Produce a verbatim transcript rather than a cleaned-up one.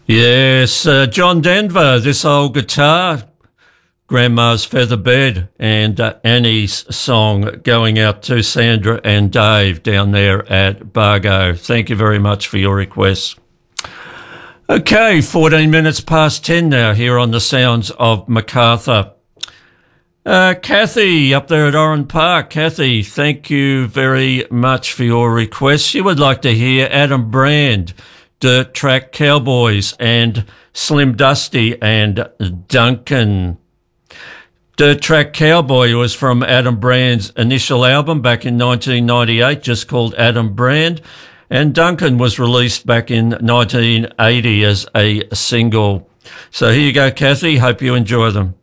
Yes, uh, John Denver, This Old Guitar, Grandma's Feather Bed, and uh, Annie's song going out to Sandra and Dave down there at Bargo. Thank you very much for your requests. Okay, fourteen minutes past ten now here on the sounds of MacArthur. Uh, Kathy up there at Oran Park. Kathy, thank you very much for your request. She would like to hear Adam Brand, Dirt Track Cowboys, and Slim Dusty and Duncan. Dirt Track Cowboy was from Adam Brand's initial album back in nineteen ninety-eight, just called Adam Brand, and Duncan was released back in nineteen eighty as a single. So here you go, Kathy. Hope you enjoy them.